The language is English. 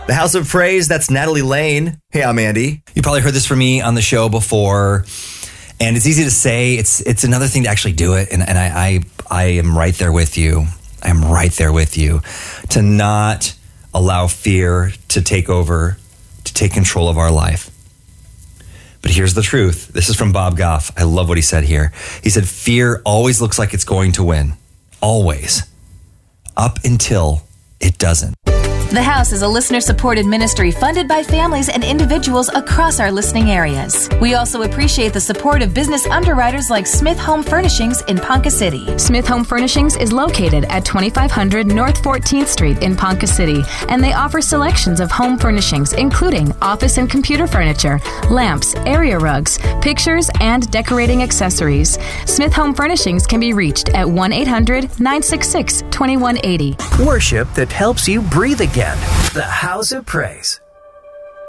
The House of Praise, that's Natalie Lane. Hey, I'm Andy. You probably heard this from me on the show before, and it's easy to say. It's another thing to actually do it, and I am right there with you. I am right there with you. To not allow fear to take over, to take control of our life. But here's the truth. This is from Bob Goff. I love what he said here. He said, fear always looks like it's going to win. Always. Up until it doesn't. The House is a listener-supported ministry funded by families and individuals across our listening areas. We also appreciate the support of business underwriters like Smith Home Furnishings in Ponca City. Smith Home Furnishings is located at 2500 North 14th Street in Ponca City, and they offer selections of home furnishings, including office and computer furniture, lamps, area rugs, pictures, and decorating accessories. Smith Home Furnishings can be reached at 1-800-966-2180. Worship that helps you breathe again. The House of Praise.